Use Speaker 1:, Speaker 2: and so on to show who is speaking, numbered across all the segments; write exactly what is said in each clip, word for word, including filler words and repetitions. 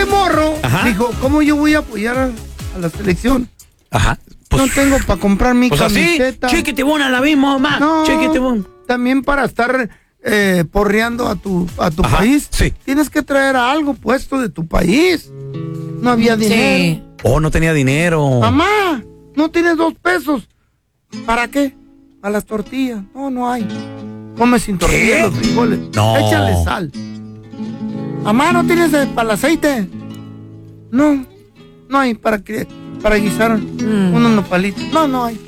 Speaker 1: este morro
Speaker 2: Ajá.
Speaker 1: dijo, ¿cómo yo voy a apoyar a, a la selección?
Speaker 2: Ajá. Pues,
Speaker 1: no tengo para comprar mi
Speaker 2: pues
Speaker 1: camiseta.
Speaker 2: así, chiquete buena la misma, mamá.
Speaker 1: No,
Speaker 2: Chiquete buena.
Speaker 1: también para estar eh, porreando a tu, a tu
Speaker 2: Ajá,
Speaker 1: país,
Speaker 2: sí.
Speaker 1: tienes que traer algo puesto de tu país. No había dinero.
Speaker 3: Sí.
Speaker 2: Oh, no tenía dinero.
Speaker 1: Mamá, no tienes dos pesos. ¿Para qué? A las tortillas. No, no hay. Come sin tortillas los frijoles.
Speaker 2: No.
Speaker 1: Échale sal. Mamá, ¿no tienes eh, para el aceite? No, no hay para que para guisar
Speaker 3: Mm.
Speaker 1: unos nopalitos. No, no hay.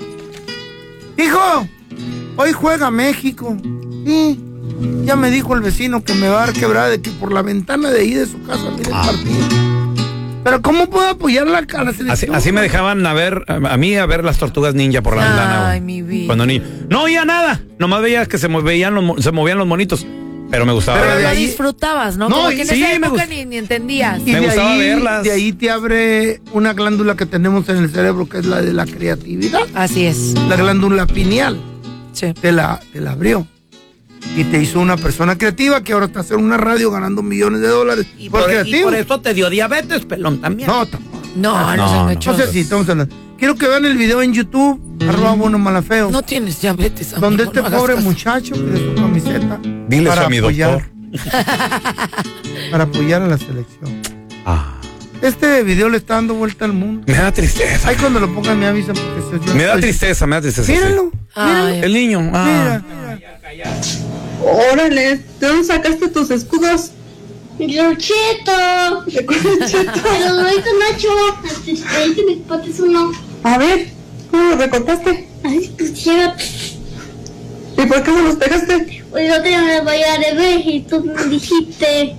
Speaker 1: Hijo, hoy juega México. Sí, ya me dijo el vecino que me va a dar quebrada de que por la ventana de ahí de su casa mire el
Speaker 2: Ah.
Speaker 1: partido. Pero ¿cómo puedo apoyar la, a la selección?
Speaker 2: Así, así me dejaban a ver, a mí a ver las tortugas ninja por la ventana.
Speaker 3: Ay,
Speaker 2: güey.
Speaker 3: mi vida.
Speaker 2: Cuando niño. No oía nada, nomás veía que se movían los, mo- se movían los monitos. Pero me gustaba
Speaker 1: Pero
Speaker 3: Pero
Speaker 2: ver.
Speaker 1: de
Speaker 3: lo
Speaker 1: ahí-
Speaker 3: disfrutabas, ¿no?
Speaker 1: No,
Speaker 3: Como que en
Speaker 2: sí,
Speaker 3: esa
Speaker 2: me
Speaker 3: época
Speaker 2: gust-
Speaker 3: ni, ni entendías.
Speaker 1: Y
Speaker 2: Me
Speaker 1: de
Speaker 2: gustaba
Speaker 1: ahí,
Speaker 2: verlas.
Speaker 1: de ahí te abre una glándula que tenemos en el cerebro que es la de la creatividad.
Speaker 3: Así es.
Speaker 1: La glándula pineal
Speaker 3: Sí.
Speaker 1: te la, te la abrió. Y te hizo una persona creativa que ahora está haciendo una radio ganando millones de dólares.
Speaker 4: Y
Speaker 1: por
Speaker 4: por, y
Speaker 1: creativo.
Speaker 4: por eso te dio diabetes, pelón, también.
Speaker 1: No, tampoco.
Speaker 3: No, no,
Speaker 2: No,
Speaker 3: sean
Speaker 2: no.
Speaker 3: mechos.
Speaker 1: No sé si estamos hablando. Quiero que vean el video en YouTube, arroba bueno malafeo,
Speaker 3: No tienes diabetes, amigo,
Speaker 1: donde este
Speaker 3: no hagas
Speaker 1: pobre
Speaker 3: caso.
Speaker 1: muchacho pide su camiseta
Speaker 2: Dile eso
Speaker 1: para
Speaker 2: a mi
Speaker 1: apoyar,
Speaker 2: doctor.
Speaker 1: para apoyar a la selección.
Speaker 2: Ah,
Speaker 1: Este video le está dando vuelta al mundo.
Speaker 2: me da tristeza.
Speaker 1: Ahí cuando lo pongan me avisan porque se,
Speaker 2: Me da tristeza, me da tristeza. sí.
Speaker 1: Míralo, míralo.
Speaker 3: Ay.
Speaker 2: El niño. Ah.
Speaker 1: Mira.
Speaker 5: Órale, ¿de dónde sacaste tus escudos?
Speaker 6: Yo cheto.
Speaker 5: ¿De cuál cheto?
Speaker 6: Pero no hizo Nacho. Ahí que me pates uno.
Speaker 5: A ver, ¿cómo lo recortaste?
Speaker 6: Ay, pues llega.
Speaker 5: ¿Y por qué no los pegaste?
Speaker 6: Hoy no te me voy a ver y tú me dijiste.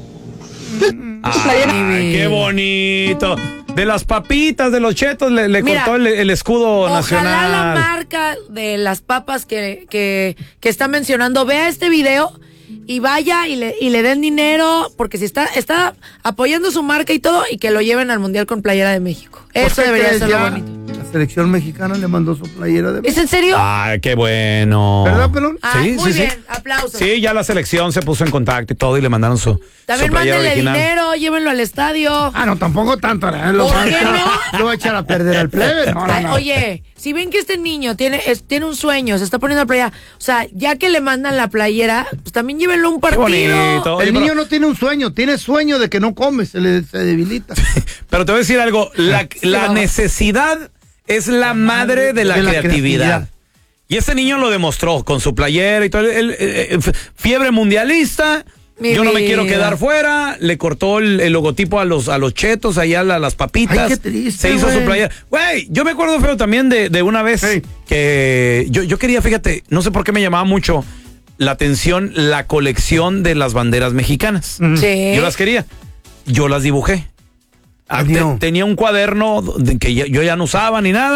Speaker 2: Ay, qué bonito. De las papitas, de los chetos, le, le
Speaker 3: Mira,
Speaker 2: cortó el, el escudo
Speaker 3: Ojalá
Speaker 2: nacional.
Speaker 3: la marca de las papas que, que, que está mencionando vea este video y vaya y le, y le den dinero, porque si está, está apoyando su marca y todo, y que lo lleven al Mundial con playera de México.
Speaker 1: ¿Por
Speaker 3: Eso
Speaker 1: qué
Speaker 3: debería
Speaker 1: crees
Speaker 3: ser lo
Speaker 1: ya?
Speaker 3: bonito.
Speaker 1: La selección mexicana le mandó su playera de
Speaker 3: ¿Es en serio?
Speaker 2: Ay, qué bueno.
Speaker 1: ¿Verdad, pelón?
Speaker 3: Ay,
Speaker 2: sí,
Speaker 3: muy
Speaker 2: sí,
Speaker 3: bien,
Speaker 2: sí.
Speaker 3: aplausos.
Speaker 2: Sí, ya la selección se puso en contacto y todo y le mandaron su,
Speaker 3: También
Speaker 2: su playera
Speaker 3: mándenle
Speaker 2: original.
Speaker 3: dinero, llévenlo al estadio.
Speaker 1: Ah, no, tampoco tanto. ¿eh? Lo
Speaker 3: ¿Por
Speaker 1: va a
Speaker 3: qué
Speaker 1: echar-
Speaker 3: no?
Speaker 1: Lo va a echar a perder al plebe. No, no,
Speaker 3: Ay,
Speaker 1: no.
Speaker 3: oye, si ven que este niño tiene, es- tiene un sueño, se está poniendo la playera, o sea, ya que le mandan la playera, pues también llévenlo a un
Speaker 2: Qué
Speaker 3: partido.
Speaker 2: bonito. Oye,
Speaker 1: El
Speaker 2: pero-
Speaker 1: niño no tiene un sueño, tiene sueño de que no come, se le se debilita.
Speaker 2: Pero te voy a decir algo, la, la
Speaker 3: no.
Speaker 2: necesidad es la madre de la,
Speaker 1: De la
Speaker 2: creatividad.
Speaker 1: creatividad.
Speaker 2: Y ese niño lo demostró con su playera y todo. Él, él, eh, f- fiebre mundialista.
Speaker 3: Mi
Speaker 2: Yo no me
Speaker 3: vida.
Speaker 2: quiero quedar fuera. Le cortó el, el logotipo a los, a los chetos, allá a las papitas.
Speaker 1: Ay, qué triste,
Speaker 2: Se hizo
Speaker 1: güey.
Speaker 2: su playera. Güey, yo me acuerdo feo también de, de una vez
Speaker 1: Sí.
Speaker 2: que yo, yo quería, fíjate, no sé por qué me llamaba mucho la atención la colección de las banderas mexicanas.
Speaker 3: Sí.
Speaker 2: Yo las quería. Yo las dibujé. Ah,
Speaker 1: Adiós.
Speaker 2: te- tenía un cuaderno de- que ya- yo ya no usaba ni nada.